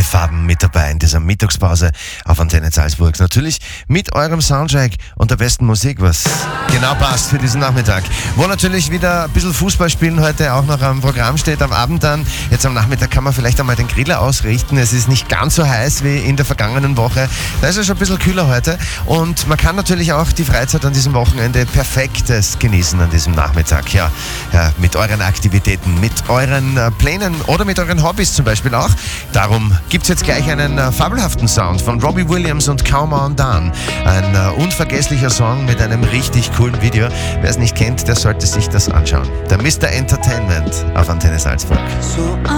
Farben mit dabei in dieser Mittagspause auf Antenne Salzburg. Natürlich mit eurem Soundtrack und der besten Musik, was genau passt für diesen Nachmittag. Wo natürlich wieder ein bisschen Fußball spielen heute auch noch am Programm steht. Am Abend dann, jetzt am Nachmittag kann man vielleicht einmal den Griller ausrichten. Es ist nicht ganz so heiß wie in der vergangenen Woche. Da ist es schon ein bisschen kühler heute. Und man kann natürlich auch die Freizeit an diesem Wochenende perfektes genießen an diesem Nachmittag. Ja, mit euren Aktivitäten, mit euren Plänen oder mit euren Hobbys zum Beispiel auch. Darum gibt es jetzt gleich einen fabelhaften Sound von Robbie Williams und Come On Down. Ein unvergesslicher Song mit einem richtig coolen Video. Wer es nicht kennt, der sollte sich das anschauen. Der Mr. Entertainment auf Antenne Salzburg.